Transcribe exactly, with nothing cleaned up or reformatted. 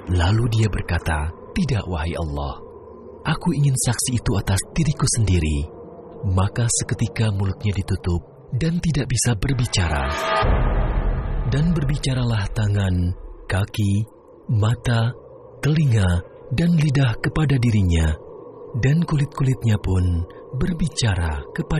Lalu dia berkata, "Tidak, wahai Allah. Aku ingin saksi itu atas diriku sendiri." Maka seketika mulutnya ditutup dan tidak bisa berbicara. Dan berbicaralah tangan, kaki, mata, telinga, dan lidah kepada dirinya, dan kulit-kulitnya pun berbicara kepada